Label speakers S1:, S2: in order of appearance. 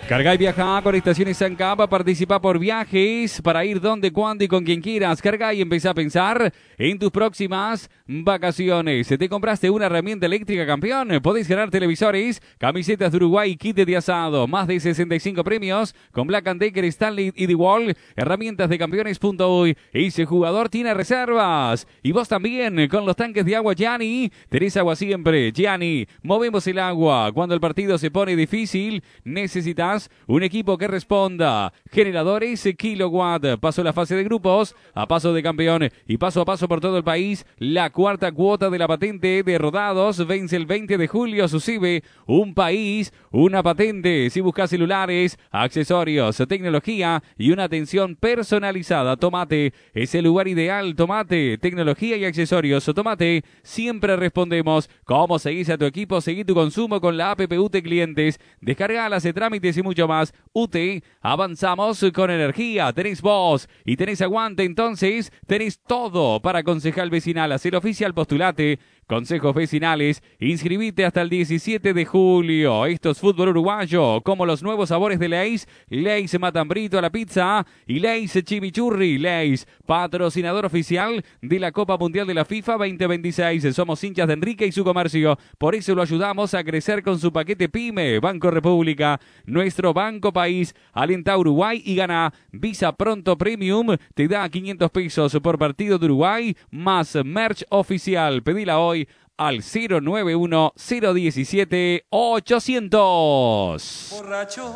S1: Carga y viaja con Estaciones San Capa, participa por viajes para ir donde, cuándo y con quien quieras. Carga y empieza a pensar en tus próximas vacaciones. ¿Te compraste una herramienta eléctrica, campeón? Podés ganar televisores, camisetas de Uruguay, kit de asado, más de 65 premios con Black & Decker, Stanley y The Wall. Herramientas de campeones.uy. Ese jugador tiene reservas. Y vos también con los tanques de agua Gianni. Tenés agua siempre. Gianni, movemos el agua. Cuando el partido se pone difícil, necesitas un equipo que responda. Generadores Kilowatt. Paso la fase de grupos, a paso de campeón y paso a paso por todo el país. La cuarta cuota de la patente de rodados vence el 20 de julio. Suscibe un país, una patente. Si buscas celulares, accesorios, tecnología y una atención personalizada, Tomate es el lugar ideal. Tomate, tecnología y accesorios. Tomate, siempre respondemos. ¿Cómo seguís a tu equipo? Seguí tu consumo con la app UTE Clientes. Descarga las trámites y mucho más. UTE, avanzamos con energía. Tenés voz y tenés aguante, entonces tenés todo para concejal vecinal. Hacer oficial, postulate. Consejos vecinales, inscribite hasta el 17 de julio. Esto es fútbol uruguayo, como los nuevos sabores de Lay's. Lay's Matambrito a la pizza y Lay's Chimichurri. Lay's, patrocinador oficial de la Copa Mundial de la FIFA 2026. Somos hinchas de Enrique y su comercio. Por eso lo ayudamos a crecer con su paquete PYME. Banco República, nuestro banco país. Alenta a Uruguay y gana. Visa Pronto Premium te da 500 pesos por partido de Uruguay más merch oficial. Pedila hoy al 091-017-800.
S2: Borracho.